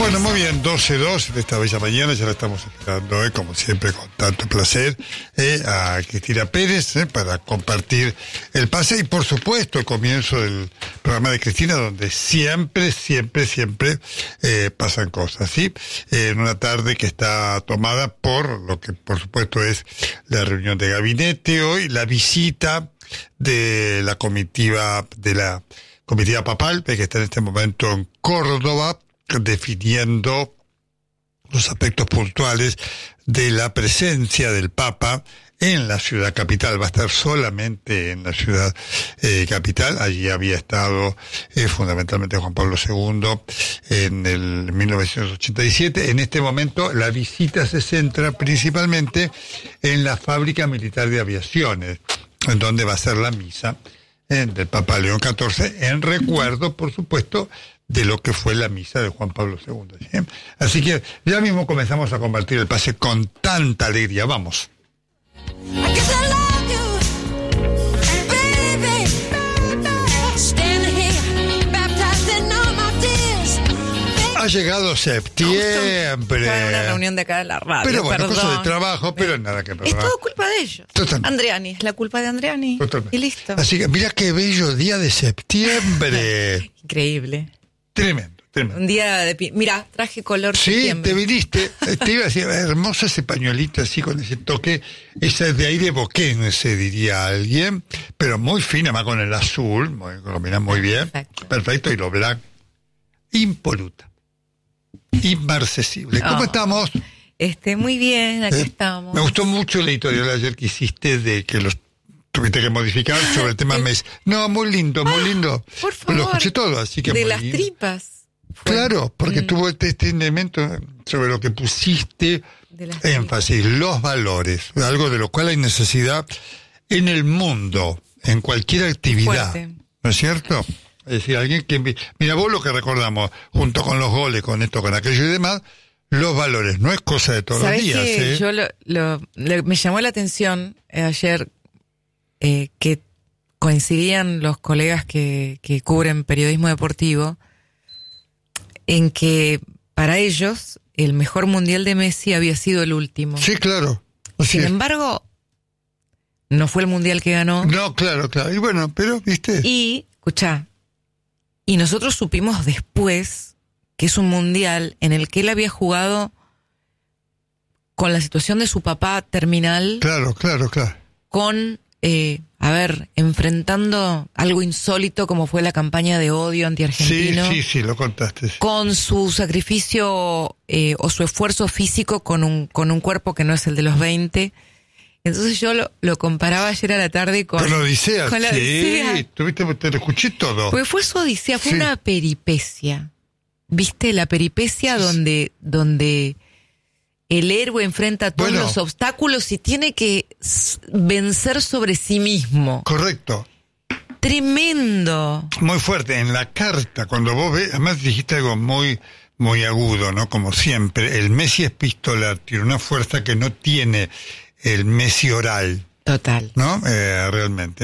Bueno, muy bien, 12:02 de esta bella mañana, ya la estamos esperando, como siempre, con tanto placer, a Cristina Pérez, para compartir el pase y, por supuesto, el comienzo del programa de Cristina, donde siempre pasan cosas, ¿sí? En una tarde que está tomada por lo que, por supuesto, es la reunión de gabinete hoy, la visita de la comitiva papal, que está en este momento en Córdoba, definiendo los aspectos puntuales de la presencia del Papa en la ciudad capital. Va a estar solamente en la ciudad capital. Allí había estado fundamentalmente Juan Pablo II en el 1987. En este momento la visita se centra principalmente en la fábrica militar de aviaciones, en donde va a ser la misa del Papa León XIV, en recuerdo, por supuesto, de lo que fue la misa de Juan Pablo II. ¿Sí? Así que ya mismo comenzamos a compartir el pase con tanta alegría. Vamos. Ha llegado septiembre. Fue una reunión de acá de la radio. Pero bueno, perdón. Cosa de trabajo, pero nada que perdonar. Es todo culpa de ellos. Totalmente. Andreani, es la culpa de Andreani. Totalmente. Y listo. Así que mira qué bello día de septiembre. Increíble. Tremendo. Un día de... Mira, traje color Sí, septiembre. te viniste. Te iba a decir, hermoso ese pañuelito así con ese toque. Esa de aire boquense, diría alguien. Pero muy fina, más con el azul. Combina muy bien. Perfecto. Y lo blanco. Impoluta. Inmarcesible. ¿Cómo estamos? Muy bien, acá estamos. Me gustó mucho el editorial ayer que hiciste de que los tuviste que modificar sobre el tema Messi. No, muy lindo, muy lindo. Por favor. Lo escuché todo, así que de muy las lindo. tripas. Claro, porque tuvo este elemento sobre lo que pusiste énfasis, los valores, algo de lo cual hay necesidad en el mundo, en cualquier actividad. Fuerte. ¿No es cierto? Es decir, alguien que... Mira, vos lo que recordamos, junto con los goles, con esto, con aquello y demás, los valores, no es cosa de todos los días. Que yo me llamó la atención ayer que coincidían los colegas que cubren periodismo deportivo en que para ellos el mejor mundial de Messi había sido el último. Sí, claro. Sin embargo, no fue el mundial que ganó. No, claro. Y bueno, pero, ¿viste? Y, escuchá, y nosotros supimos después que es un mundial en el que él había jugado con la situación de su papá terminal. Claro. Con, enfrentando algo insólito como fue la campaña de odio anti-argentino. Sí, lo contaste. Sí. Con su sacrificio o su esfuerzo físico con un cuerpo que no es el de los 20. Entonces yo lo comparaba ayer a la tarde con la Odisea. Sí, te lo escuché todo. Porque fue su Odisea, fue una peripecia. ¿Viste? La peripecia donde el héroe enfrenta todos los obstáculos y tiene que vencer sobre sí mismo. Correcto. Tremendo. Muy fuerte. En la carta, cuando vos ves, además dijiste algo muy, muy agudo, ¿no? Como siempre, el Messi epistolar tiene una fuerza que no tiene el Messi oral. Total. ¿No? Realmente.